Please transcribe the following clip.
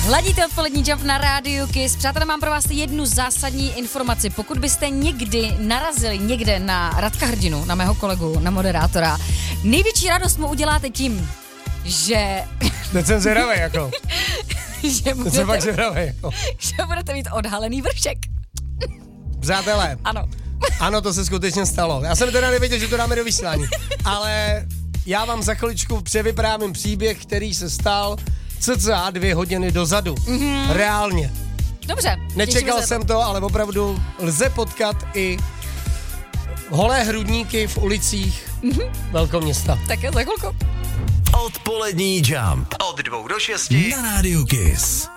Ladíte odpolední Jump na rádiu Kiss. Přátelé, mám pro vás jednu zásadní informaci. Pokud byste někdy narazili někde na Radka Hrdinu, na mého kolegu, na moderátora, největší radost mu uděláte tím, že... Teď jsem zvědavej, jako. že budete mít odhalený vršek. Přátelé. Ano. Ano, to se skutečně stalo. Já jsem teda nevěděl, že to dáme do vysílání. Ale já vám za chviličku převyprávím příběh, který se stal cca 2 hodiny dozadu. Reálně. Dobře. Nečekal jsem to, ale opravdu lze potkat i holé hrudníky v ulicích velkoměsta. Tak jo, za chvilku. Odpolední Jump. Od 2 do 6 na rádiu Kiss.